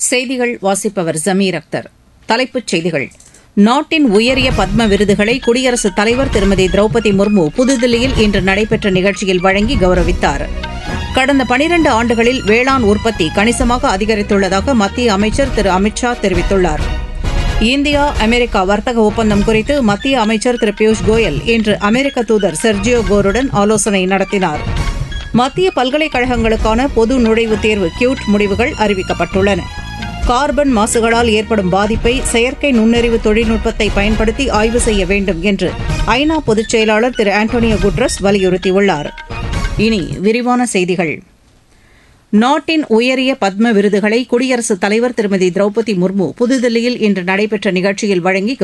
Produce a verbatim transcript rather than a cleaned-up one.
செய்திகள் வாசிப்பவர் ஜமீர் அக்தர். தலைப்புச் செய்திகள். நாட்டின் உயரிய பத்ம விருதுகளை குடியரசுத் தலைவர் திருமதி திரௌபதி முர்மு புதுதில்லியில் இன்று நடைபெற்ற நிகழ்ச்சியில் வழங்கி கௌரவித்தார். கடந்த பனிரண்டு ஆண்டுகளில் வேளாண் உற்பத்தி கணிசமாக அதிகரித்துள்ளதாக மத்திய அமைச்சர் திரு அமித் ஷா தெரிவித்துள்ளார். இந்தியா அமெரிக்கா வர்த்தக ஒப்பந்தம் குறித்து மத்திய அமைச்சர் திரு பியூஷ் கோயல் இன்று அமெரிக்க தூதர் செர்ஜியோ கோருடன் ஆலோசனை நடத்தினார். மத்திய பல்கலைக்கழகங்களுக்கான பொது நுழைவுத் தேர்வு கியூட் முடிவுகள் அறிவிக்கப்பட்டுள்ளன. கார்பன் மாசுகளால் ஏற்படும் பாதிப்பை செயற்கை நுண்ணறிவு தொழில்நுட்பத்தை பயன்படுத்தி ஆய்வு செய்ய வேண்டும் என்று ஐநா பொதுச் செயலாளர் திரு ஆண்டோனியோ குட்ரஸ் வலியுறுத்தியுள்ளார். இனி விரிவான செய்திகள். நாட்டின் உயரிய பத்ம விருதுகளை குடியரசுத் தலைவர் திருமதி திரௌபதி முர்மு புதுதில்லியில் இன்று நடைபெற்ற நிகழ்ச்சியில் வழங்கி